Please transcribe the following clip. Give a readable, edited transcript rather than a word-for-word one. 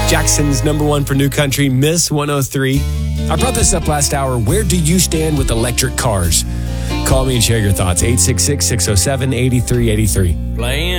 Jackson's number one for new country, Miss 103. I brought this up last hour. Where do you stand with electric cars? Call me and share your thoughts. 866-607-8383. Playing